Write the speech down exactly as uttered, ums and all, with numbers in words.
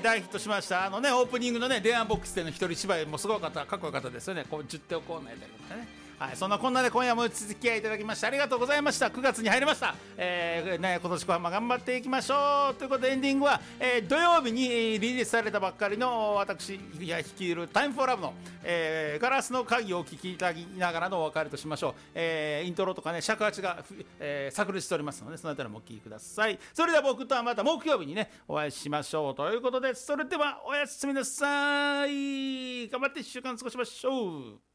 大ヒットしましたあのねオープニングのね電話ボックスでの一人芝居もすごかったかっこよかったですよね。こうじゅってんをこう泣いたりとかね。はい、そんなこんなで今夜もお付き合いいただきましてありがとうございました。くがつに入りました、えーね、今年小浜頑張っていきましょうということでエンディングは、えー、土曜日にリリースされたばっかりの私が率いるタイムフォーラブの、えー、ガラスの鍵をお聞きいただきながらのお別れとしましょう。えー、イントロとかね尺八が、えー、炸裂しておりますのでそのあたりもお聞きください。それでは僕とはまた木曜日にねお会いしましょうということでそれではおやすみなさい。頑張っていっしゅうかん過ごしましょう。